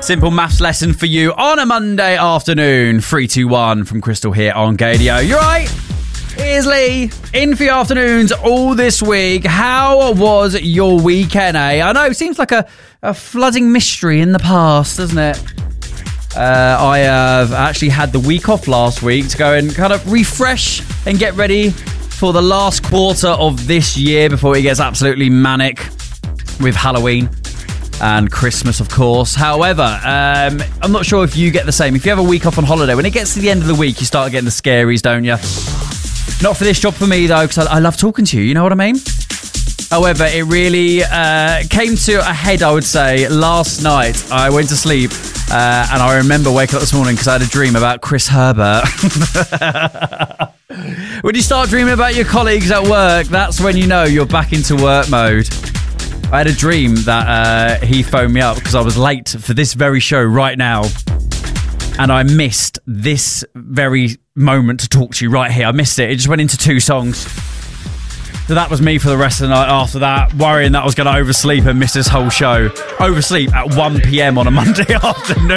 Simple maths lesson for you on a Monday afternoon. 3-2-1 from Crystal here on Gadio. You're right. Here's Lee. In for your afternoons all this week. How was your weekend, eh? I know, it seems like a flooding mystery in the past, doesn't it? I have actually had the week off last week to go and kind of refresh and get ready for the last quarter of this year before it gets absolutely manic with Halloween and Christmas, of course. However, I'm not sure if you get the same. If you have a week off on holiday, when it gets to the end of the week, you start getting the scaries, don't you? Not for this job for me, though, because I love talking to you, you know what I mean? However, it really came to a head, I would say, last night. I went to sleep, and I remember waking up this morning because I had a dream about Chris Herbert. When you start dreaming about your colleagues at work, that's when you know you're back into work mode. I had a dream that he phoned me up because I was late for this very show right now. And I missed this very moment to talk to you right here. I missed it. It just went into 2 songs. So that was me for the rest of the night after that, worrying that I was going to oversleep and miss this whole show. Oversleep at 1 p.m. on a Monday afternoon.